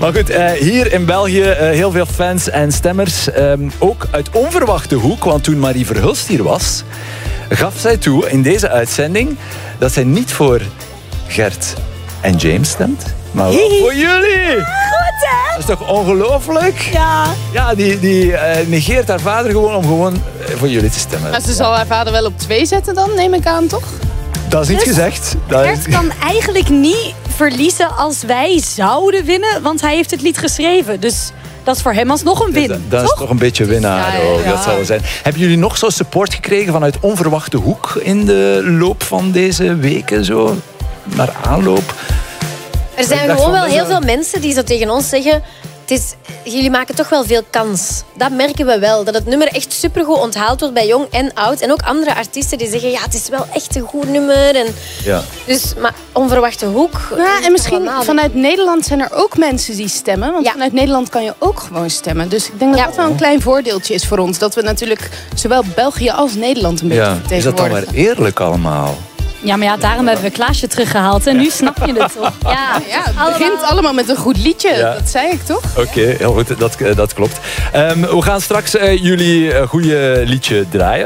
Maar goed, hier in België heel veel fans en stemmers. Ook uit onverwachte hoek, want toen Marie Verhulst hier was, gaf zij toe in deze uitzending dat zij niet voor Gert en James stemt, maar wel voor jullie. Goed, hè? Dat is toch ongelooflijk? Ja. Ja, die negeert haar vader gewoon om gewoon voor jullie te stemmen. Maar ze zal haar vader wel op 2 zetten dan, neem ik aan, toch? Dat is niet gezegd. Gert kan eigenlijk niet verliezen als wij zouden winnen, want hij heeft het lied geschreven. Dus dat is voor hem alsnog een win. Dat is toch een beetje winnaar. Ja. Dat zou wel zijn. Hebben jullie nog zo support gekregen vanuit onverwachte hoek in de loop van deze weken? Zo naar aanloop? Er zijn gewoon wel heel veel mensen die zo tegen ons zeggen... jullie maken toch wel veel kans. Dat merken we wel. Dat het nummer echt supergoed onthaald wordt bij jong en oud. En ook andere artiesten die zeggen... ja, het is wel echt een goed nummer. En Ja. dus, maar onverwachte hoek... Ja, en misschien vanuit Nederland zijn er ook mensen die stemmen. Want Ja. vanuit Nederland kan je ook gewoon stemmen. Dus ik denk dat dat wel een klein voordeeltje is voor ons. Dat we natuurlijk zowel België als Nederland een beetje Ja. Is dat dan vertegenwoordigen. maar eerlijk allemaal? Ja, maar ja, daarom hebben we Klaasje teruggehaald. En nu snap je het toch? Ja, Ja, het begint allemaal met een goed liedje. Ja. Dat zei ik toch? Oké, heel goed. Dat klopt. We gaan straks jullie goede liedje draaien.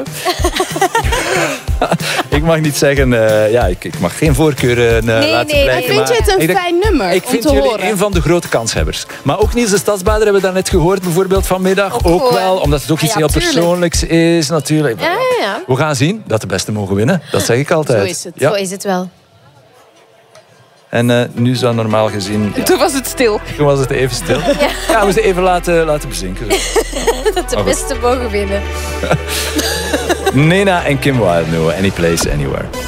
Ik mag niet zeggen... ik mag geen voorkeuren laten blijken. Vind je het een fijn nummer Ik om vind te jullie horen? een van de grote kanshebbers. Maar ook Niels de Stadsbader hebben we daarnet gehoord, bijvoorbeeld vanmiddag. Ook wel, omdat het ook iets heel tuurlijk. persoonlijks is, natuurlijk. Ja. We gaan zien dat de beste mogen winnen. Dat zeg ik altijd. Zo is het. Ja. Zo is het wel. En nu zou normaal gezien... ja, Toen was het stil. toen was het even stil. Ja, we moesten even laten bezinken. Dat de beste mogen winnen. Nena en Kim Wilde, Any Place, Anywhere.